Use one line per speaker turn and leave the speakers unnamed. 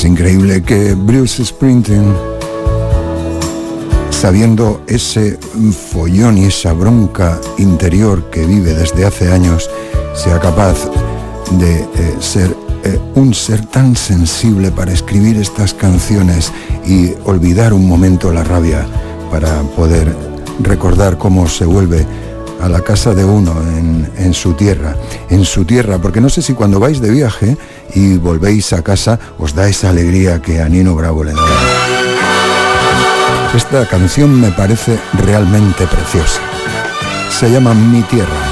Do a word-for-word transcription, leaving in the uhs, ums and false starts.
increíble que Bruce Springsteen, sabiendo ese follón y esa bronca interior que vive desde hace años, sea capaz de eh, ser eh, un ser tan sensible para escribir estas canciones y olvidar un momento la rabia para poder recordar cómo se vuelve a la casa de uno en, en su tierra, en su tierra, porque no sé si cuando vais de viaje y volvéis a casa os da esa alegría que a Nino Bravo le daba. Esta canción me parece realmente preciosa. Se llama Mi Tierra.